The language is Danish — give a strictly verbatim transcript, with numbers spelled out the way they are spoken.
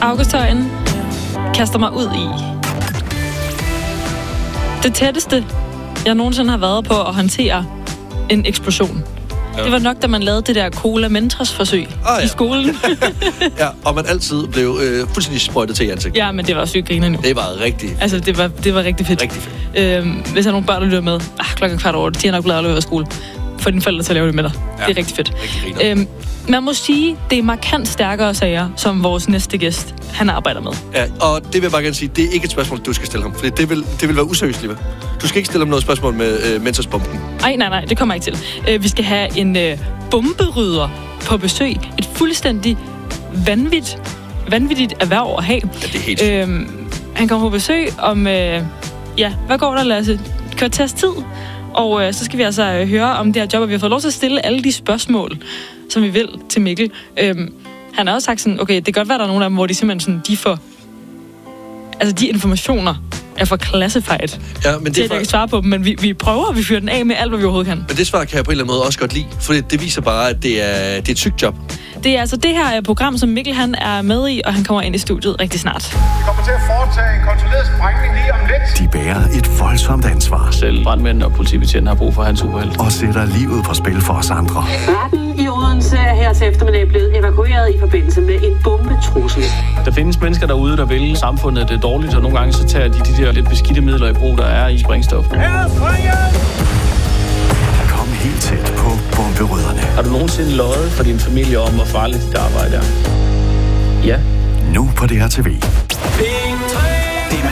August Højen, kaster mig ud i det tætteste, jeg nogensinde har været på at håndtere en eksplosion. Ja. Det var nok, da man lavede det der Cola Mentos forsøg ah, ja. i skolen. Ja, og man altid blev øh, fuldstændig sprøjtet til i ansigtet. Ja, men det var sygt griner nu. Det var rigtig fedt. Altså, det var, det var rigtig fedt. Rigtig fedt. Øhm, hvis der er nogle børn, der lytter med, ah, klokken kvart over, de har nok blevet afleveret af skole. Få dine forældre til at lave det med dig. Ja, det er rigtig fedt. Rigtig øhm, man må sige, det er markant stærkere sager, som vores næste gæst, han arbejder med. Ja, og det vil jeg bare gerne sige, det er ikke et spørgsmål, du skal stille ham. For det vil, det vil være useriøst, Liva. Du skal ikke stille ham noget spørgsmål med øh, Mentos-bomben. Nej, nej, nej, det kommer jeg ikke til. Øh, vi skal have en øh, bomberydder på besøg. Et fuldstændig vanvittigt, vanvittigt erhverv at have. Ja, det er helt øh, Han kommer på besøg om, øh, ja, hvad går der, Lasse? Kvarters tid. Og øh, så skal vi altså øh, høre om det her job, og vi har fået lov til at stille alle de spørgsmål, som vi vil til Mikkel. Øhm, han har også sagt sådan, okay, det kan godt være, der er nogle af dem, hvor de simpelthen sådan, de får, altså de informationer er for classified. Ja, men det, det er, at jeg kan svare på dem, men vi, vi prøver, og vi fyrer den af med alt, hvad vi overhovedet kan. Men det svar kan jeg på en eller anden måde også godt lide, for det, det viser bare, at det er, det er et sygt job. Det er altså det her program, som Mikkel han er med i, og han kommer ind i studiet rigtig snart. Vi kommer til at foretage en kontrolleret sprængning lige om lidt. De bærer et voldsomt ansvar. Selv brandmænd og politibetjente har brug for hans superhelt. Og sætter livet på spil for os andre. Retten i Odense er her til eftermiddag blevet evakueret i forbindelse med en bombetrussel. Der findes mennesker derude, der vil samfundet det dårligt, og nogle gange så tager de de der lidt beskidte midler i brug, der er i sprængstof. Her Kom helt tæt på bomberydderne. Har du nogensinde løjet for din familie om, hvor farligt dit arbejde er? Ja. Nu på D R T V. en, tre